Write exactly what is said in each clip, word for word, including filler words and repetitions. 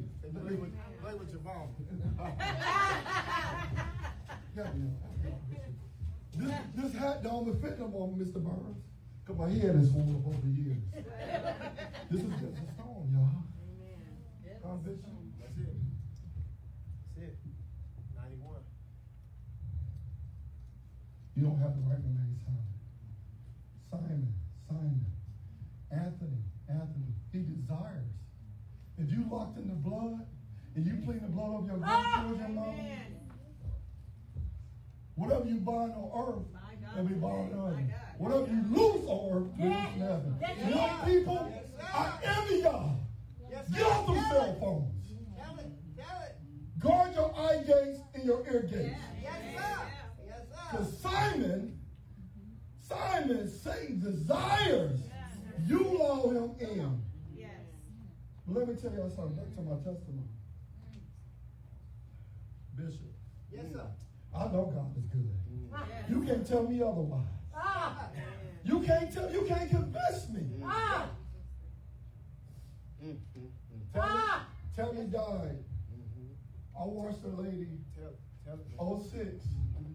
Play with, play with your phone. This, this hat don't fit no more, Mister Burns. Because my head has swollen up over the years. This is just a stone, y'all. Amen. Conviction. That's it. That's it. ninety-one. You don't have the right name, Simon. Simon, Simon. Anthony, Anthony. He desires. If you locked in the blood, and you plead the blood of your grandchildren, oh, whatever you bind on earth, it'll be bound on heaven. Whatever you loose on earth, will loose in heaven. Young people, yes, I envy y'all. Yes, get off them cell phones. Tell it, tell it. Guard your eye gates and your ear gates. Yes, sir. Yes, sir. Because Simon, Simon, Satan desires you allow him in. Yes. But let me tell y'all something. Back to my testimony. Bishop. Yes, sir. I know God is good. Yes. You can't tell me otherwise. Ah. You can't tell. You can't convince me. Ah. Mm-hmm. Tell, ah. me, tell me died. Mm-hmm. I watched a lady. Tell, tell oh six. Mm-hmm.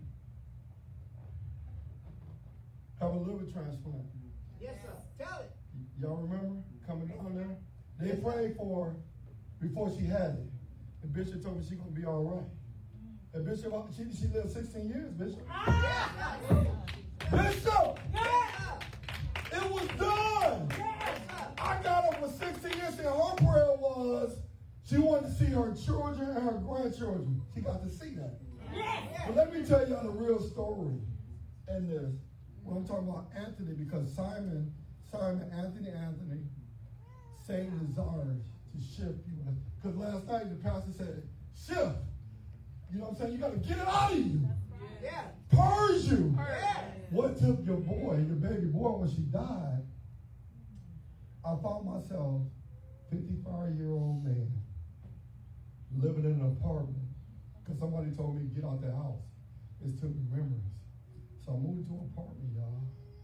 Have a liver transplant. Yes, sir. Tell it. Y'all remember coming down there? They prayed for her before she had it. And Bishop told me she's gonna be all right. And Bishop, she, she lived sixteen years, Bishop. Ah! Bishop! Yeah. It was done! Yeah. I got up for sixteen years and her prayer was she wanted to see her children and her grandchildren. She got to see that. Yeah. But let me tell y'all the real story in this. When I'm talking about Anthony, because Simon, Simon, Anthony, Anthony, Satan desires to shift you. Because last night the pastor said, shift. You know what I'm saying? You got to get it out of you. Yeah. Purge you. Yeah. What took your boy, your baby boy, when she died? I found myself, fifty-five-year-old man, living in an apartment because somebody told me to get out the house. It took me memories. So I moved to an apartment, y'all.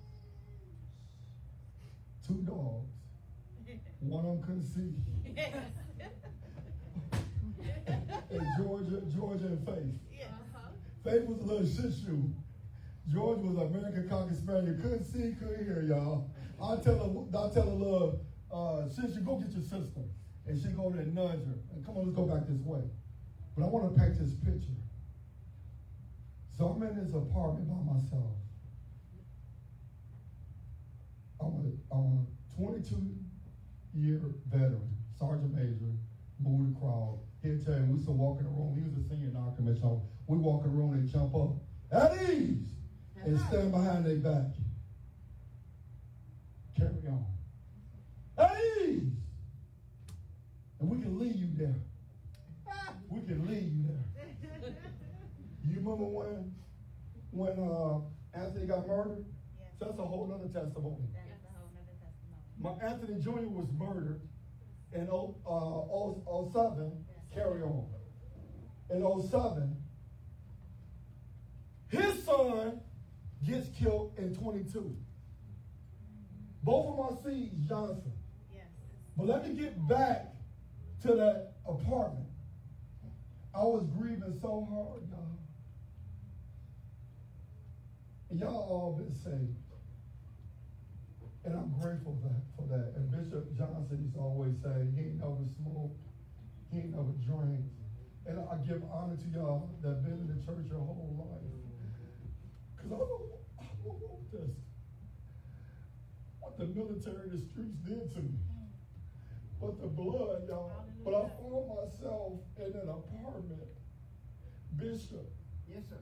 Two dogs. One of them couldn't see. And Georgia, Georgia and Faith. Uh-huh. Faith was a little shih tzu. George was an American Cocker Spaniel. Couldn't see, couldn't hear, y'all. I tell her, I tell her, little uh, shih tzu, go get your sister. And she go over there and nudge her. And come on, let's go back this way. But I want to paint this picture. So I'm in this apartment by myself. I'm a, I'm a twenty-two-year veteran, sergeant major, moved the crowd. He'll tell you, we used to walk in the room. He was a senior in our commission. We walk in the room and jump up at ease and stand behind their back. Carry on. At ease. And we can leave you there. We can leave you there. You remember when when uh, Anthony got murdered? Yes. So that's a whole other testimony. That's a whole other testimony. My Anthony Junior was murdered in oh, uh, oh, oh seven. Yes. Carry on. In oh seven, his son gets killed in twenty-two. Both of my seeds, Johnson. Yes. But let me get back to that apartment. I was grieving so hard, y'all. And y'all all been saved. And I'm grateful for that, for that. And Bishop Johnson used to always say, he ain't never smoked, he ain't never drank. And I give honor to y'all that been in the church your whole life. Because I don't, I don't want this. What the military in the streets did to me. But the blood, y'all. But I found myself in an apartment. Bishop. Yes, sir.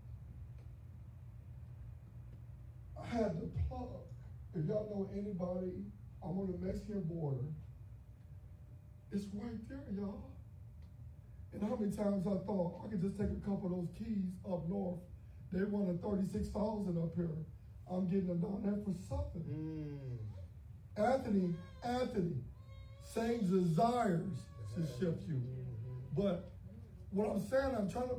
I had the plug. If y'all know anybody, I'm on the Mexican border. It's right there, y'all. And how many times I thought I could just take a couple of those keys up north. They running thirty-six thousand up here. I'm getting them down there for something. Mm. Anthony, Anthony, Satan desires to shift you. But what I'm saying, I'm trying to